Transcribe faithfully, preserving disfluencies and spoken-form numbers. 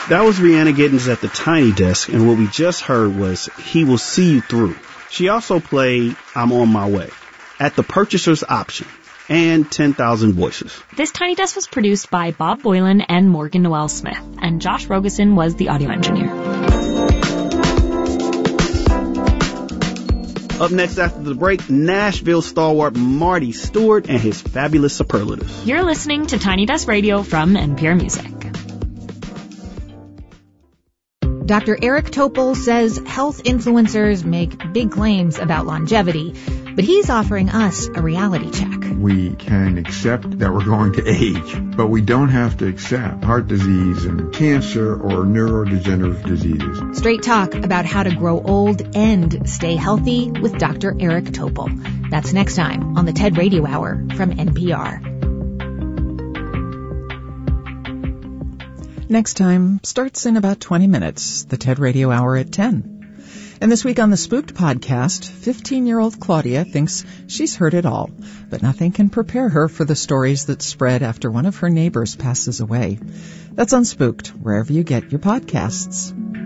That was Rihanna Giddens at the Tiny Desk, and what we just heard was He Will See You Through. She also played I'm On My Way, At the Purchaser's Option, and ten thousand Voices. This Tiny Desk was produced by Bob Boylan and Morgan Noel Smith, and Josh Rogeson was the audio engineer. Up next after the break, Nashville stalwart Marty Stewart and his fabulous superlatives. You're listening to Tiny Desk Radio from N P R Music. Doctor Eric Topol says health influencers make big claims about longevity, but he's offering us a reality check. We can accept that we're going to age, but we don't have to accept heart disease and cancer or neurodegenerative diseases. Straight talk about how to grow old and stay healthy with Doctor Eric Topol. That's next time on the TED Radio Hour from N P R. Next time starts in about twenty minutes, the TED Radio Hour at ten. And this week on the Spooked podcast, fifteen-year-old Claudia thinks she's heard it all, but nothing can prepare her for the stories that spread after one of her neighbors passes away. That's on Spooked, wherever you get your podcasts.